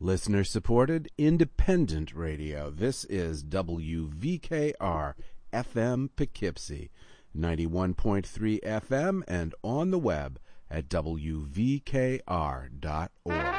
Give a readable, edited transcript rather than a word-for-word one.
listener-supported, independent radio. This is WVKR FM Poughkeepsie, 91.3 FM, and on the web at WVKR.org.